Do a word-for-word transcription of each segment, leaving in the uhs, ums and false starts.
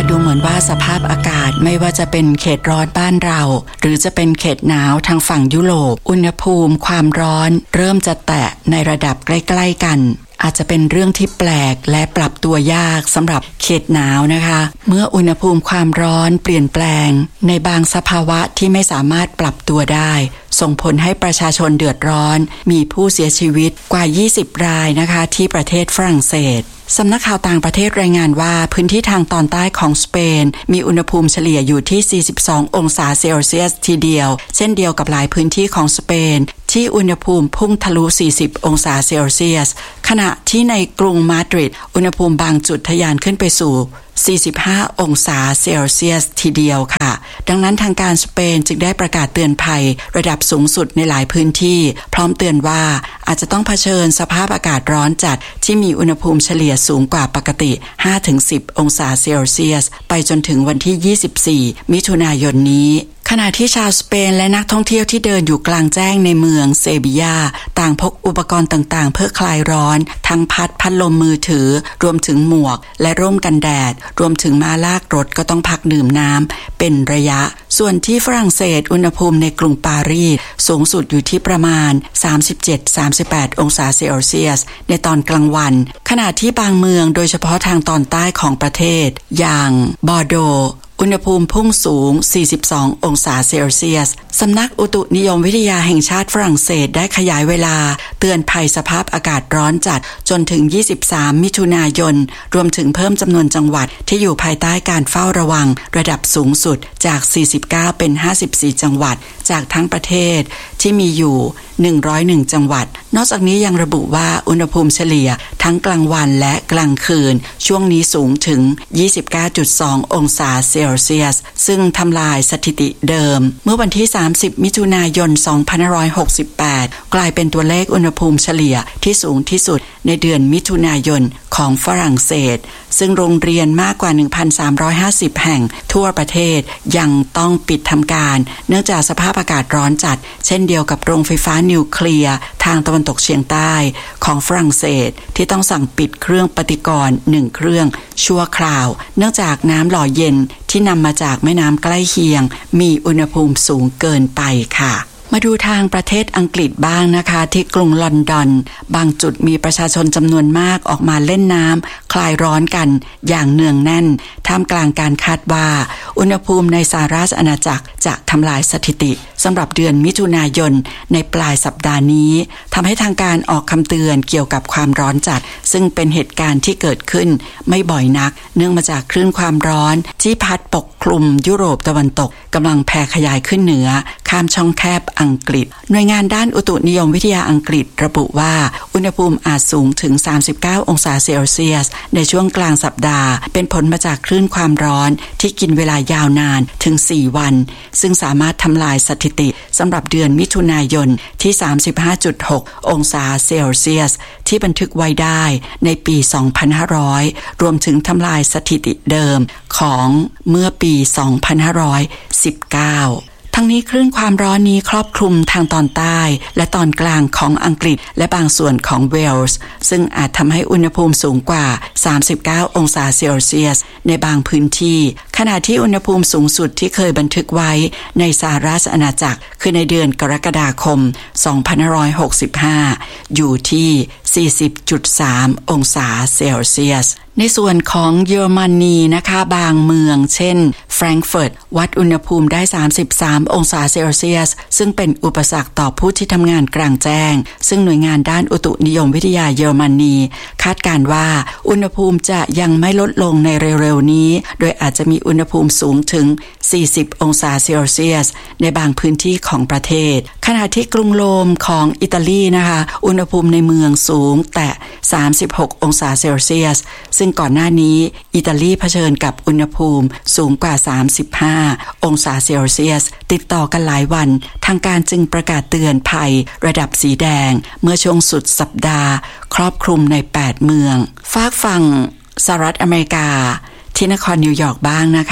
ดูเหมือนว่าสภาพอากาศไม่ว่าจะเป็นเขตร้อนบ้านเราหรือจะเป็นเขตหนาวทางฝั่งยุโรปอุณหภูมิความร้อนเริ่มจะแตะในระดับใกล้ๆกันอาจจะเป็นเรื่องที่แปลกและปรับตัวยากสำหรับเขตหนาวนะคะเมื่ออุณหภูมิความร้อนเปลี่ยนแปลงในบางสภาวะที่ไม่สามารถปรับตัวได้ส่งผลให้ประชาชนเดือดร้อนมีผู้เสียชีวิตกว่ายี่สิบรายนะคะที่ประเทศฝรั่งเศสสำนักข่าวต่างประเทศรายงานว่าพื้นที่ทางตอนใต้ของสเปนมีอุณหภูมิเฉลี่ยอยู่ที่สี่สิบสององศาเซลเซียสทีเดียวเช่นเดียวกับหลายพื้นที่ของสเปนที่อุณหภูมิพุ่งทะลุสี่สิบองศาเซลเซียสขณะที่ในกรุงมาดริดอุณหภูมิบางจุดทะยานขึ้นไปสู่สี่สิบห้าองศาเซลเซียสทีเดียวค่ะดังนั้นทางการสเปนจึงได้ประกาศเตือนภัยระดับสูงสุดในหลายพื้นที่พร้อมเตือนว่าอาจจะต้องเผชิญสภาพอากาศร้อนจัดที่มีอุณหภูมิเฉลี่ยสูงกว่าปกติ ห้าถึงสิบ องศาเซลเซียสไปจนถึงวันที่ยี่สิบสี่มิถุนายนนี้ขณะที่ชาวสเปนและนักท่องเที่ยวที่เดินอยู่กลางแจ้งในเมืองเซบียาต่างพกอุปกรณ์ต่างๆเพื่อคลายร้อนทั้งพัดพัดลมมือถือรวมถึงหมวกและร่มกันแดดรวมถึงมาลากรถก็ต้องพักดื่มน้ำเป็นระยะส่วนที่ฝรั่งเศสอุณหภูมิในกรุงปารีสสูงสุดอยู่ที่ประมาณ สามสิบเจ็ดถึงสามสิบแปด องศาเซลเซียสในตอนกลางวันขณะที่บางเมืองโดยเฉพาะทางตอนใต้ของประเทศอย่างบอร์โดอุณหภูมิพุ่งสูงสี่สิบสององศาเซลเซียสสำนักอุตุนิยมวิทยาแห่งชาติฝรั่งเศสได้ขยายเวลาเตือนภัยสภาพอากาศร้อนจัดจนถึงยี่สิบสามมิถุนายนรวมถึงเพิ่มจำนวนจังหวัดที่อยู่ภายใต้การเฝ้าระวังระดับสูงสุดจากสี่สิบเก้าเป็นห้าสิบสี่จังหวัดจากทั้งประเทศที่มีอยู่หนึ่งร้อยเอ็ดจังหวัดนอกจากนี้ยังระบุว่าอุณหภูมิเฉลี่ยทั้งกลางวันและกลางคืนช่วงนี้สูงถึง ยี่สิบเก้าจุดสอง องศาเซลเซียสซึ่งทำลายสถิติเดิมเมื่อวันที่สามสิบมิถุนายนสองพันห้าร้อยหกสิบแปดกลายเป็นตัวเลขอุณหภูมิเฉลี่ยที่สูงที่สุดในเดือนมิถุนายนของฝรั่งเศสซึ่งโรงเรียนมากกว่า หนึ่งพันสามร้อยห้าสิบ แห่งทั่วประเทศยังต้องปิดทำการเนื่องจากสภาพอากาศร้อนจัดเช่นเดียวกับโรงไฟฟ้านิวเคลียร์ทางตะวันตกเฉียงใต้ของฝรั่งเศสที่ต้องสั่งปิดเครื่องปฏิกรณ์หนึ่งเครื่องชั่วคราวเนื่องจากน้ำหล่อเย็นที่นำมาจากแม่น้ำใกล้เคียงมีอุณหภูมิสูงเกินไปค่ะมาดูทางประเทศอังกฤษบ้างนะคะที่กรุงลอนดอนบางจุดมีประชาชนจำนวนมากออกมาเล่นน้ำคลายร้อนกันอย่างเนืองแน่นท่ามกลางการคาดว่าอุณหภูมิในสหราชอาณาจักรจะทำลายสถิติสำหรับเดือนมิถุนายนในปลายสัปดาห์นี้ทำให้ทางการออกคำเตือนเกี่ยวกับความร้อนจัดซึ่งเป็นเหตุการณ์ที่เกิดขึ้นไม่บ่อยนักเนื่องมาจากคลื่นความร้อนที่พัดปกคลุมยุโรปตะวันตกกำลังแผ่ขยายขึ้นเหนือข้ามช่องแคบอังกฤษหน่วยงานด้านอุตุนิยมวิทยาอังกฤษระบุว่าอุณหภูมิอาจสูงถึงสามสิบเก้าองศาเซลเซียสในช่วงกลางสัปดาห์เป็นผลมาจากคลื่นความร้อนที่กินเวลายาวนานถึงสี่วันซึ่งสามารถทำลายสถิติสำหรับเดือนมิถุนายนที่ สามสิบห้าจุดหก องศาเซลเซียสที่บันทึกไว้ได้ในปี สองพันห้าร้อย รวมถึงทำลายสถิติเดิมของเมื่อปี สองพันห้าร้อยสิบเก้าทั้งนี้คลื่นความร้อนนี้ครอบคลุมทางตอนใต้และตอนกลางของอังกฤษและบางส่วนของเวลส์ซึ่งอาจทำให้อุณหภูมิสูงกว่าสามสิบเก้าองศาเซลเซียสในบางพื้นที่ขณะที่อุณหภูมิสูงสุดที่เคยบันทึกไว้ในสหราชอาณาจักรคือในเดือนกรกฎาคมสองพันห้าร้อยหกสิบห้าอยู่ที่ สี่สิบจุดสาม องศาเซลเซียสในส่วนของเยอรมนีนะคะบางเมืองเช่นแฟรงก์เฟิร์ตวัดอุณหภูมิได้สามสิบสามองศาเซลเซียสซึ่งเป็นอุปสรรคต่อผู้ที่ทำงานกลางแจ้งซึ่งหน่วยงานด้านอุตุนิยมวิทยาเยอรมนีคาดการณ์ว่าอุณหภูมิจะยังไม่ลดลงในเร็วๆนี้โดยอาจจะมีอุณหภูมิสูงถึงสี่สิบองศาเซลเซียสในบางพื้นที่ของประเทศขณะที่กรุงโรมของอิตาลีนะคะอุณหภูมิในเมืองสูงแต่สามสิบหกองศาเซลเซียสซึ่งก่อนหน้านี้อิตาลีเผชิญกับอุณหภูมิสูงกว่าสามสิบห้าองศาเซลเซียสติดต่อกันหลายวันทางการจึงประกาศเตือนภัยระดับสีแดงเมื่อช่วงสุดสัปดาห์ครอบคลุมในแปดเมืองฝากฝั่งสหรัฐอเมริกาที่นครนิวยอร์กบ้างนะคะ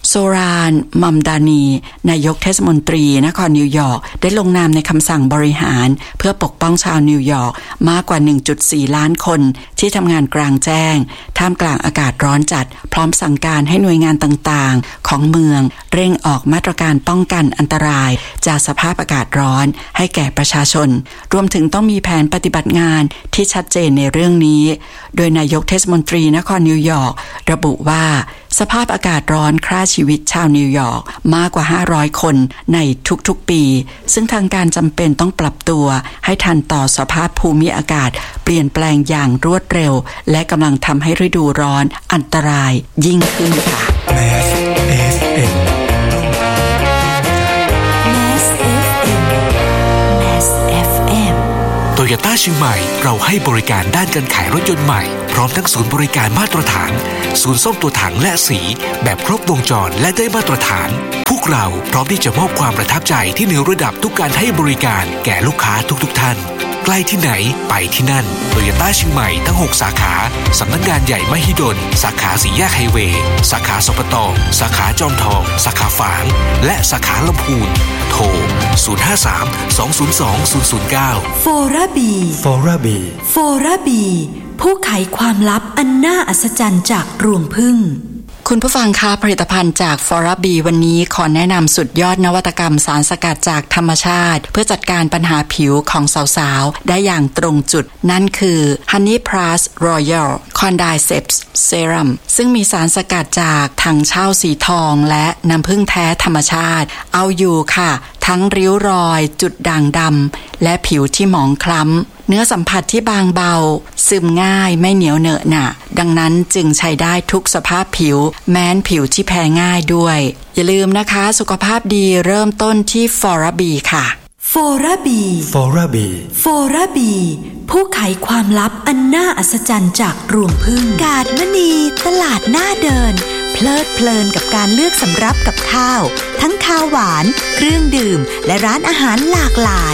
โซราน มัมดานี นายกเทศมนตรีนครนิวยอร์กได้ลงนามในคำสั่งบริหารเพื่อปกป้องชาวนิวยอร์กมากกว่า หนึ่งจุดสี่ ล้านคนที่ทำงานกลางแจ้งท่ามกลางอากาศร้อนจัดพร้อมสั่งการให้หน่วยงานต่างๆของเมืองเร่งออกมาตรการป้องกันอันตรายจากสภาพอากาศร้อนให้แก่ประชาชนรวมถึงต้องมีแผนปฏิบัติงานที่ชัดเจนในเรื่องนี้โดยนายกเทศมนตรีนครนิวยอร์กระบุว่าสภาพอากาศร้อนฆ่าชีวิตชาวนิวยอร์กมากกว่าห้าร้อยคนในทุกๆปีซึ่งทางการจำเป็นต้องปรับตัวให้ทันต่อสภาพภูมิอากาศเปลี่ยนแปลงอย่างรวดเร็วและกำลังทำให้ฤดูร้อนอันตรายยิ่งขึ้นค่ะแมส เอฟ เอ็มแมส เอฟ เอ็ม แมส เอฟ เอ็มโตโยต้าเชียงใหม่เราให้บริการด้านการขายรถยนต์ใหม่พร้อมทั้งศูนย์บริการมาตรฐานศูนย์ซ่อมตัวถังและสีแบบครบวงจรและได้มาตรฐานพวกเราพร้อมที่จะมอบความประทับใจที่เหนือระดับทุกการให้บริการแก่ลูกค้าทุกๆท่านใกล้ที่ไหนไปที่นั่นโตโยต้าเชียงใหม่ทั้งหกสาขาสำนักงานใหญ่มหิดลสาขาสี่แยกไฮเวย์สาขาสปตสาขาจอมทองสาขาฝางและสาขาลำพูนโทรศูนย์ ห้า สาม สอง ศูนย์ สอง ศูนย์ ศูนย์ เก้าโฟราบีโฟราบีโฟราบีผู้ไขความลับอันน่าอัศจรรย์จากรวงผึ้งคุณผู้ฟังคะผลิตภัณฑ์จากฟอราบีวันนี้ขอแนะนำสุดยอดนวัตกรรมสารสกัดจากธรรมชาติเพื่อจัดการปัญหาผิวของสาวๆได้อย่างตรงจุดนั่นคือ Honey Plus Royal Cordyceps Serum ซึ่งมีสารสกัดจากถังเช่าสีทองและน้ำผึ้งแท้ธรรมชาติเอาอยู่ค่ะทั้งริ้วรอยจุดด่างดำและผิวที่หมองคล้ำเนื้อสัมผัสที่บางเบาซึมง่ายไม่เหนียวเหนอะหนะดังนั้นจึงใช้ได้ทุกสภาพผิวแม้นผิวที่แพ้ง่ายด้วยอย่าลืมนะคะสุขภาพดีเริ่มต้นที่ฟอราบีค่ะโฟราบีโฟราบีโฟราบีผู้ไขความลับอันน่าอัศจรรย์จากรวงผึ้งกาดมณีตลาดหน้าเดินเพลิดเพลินกับการเลือกสำรับกับข้าวทั้งข้าวหวานเครื่องดื่มและร้านอาหารหลากหลาย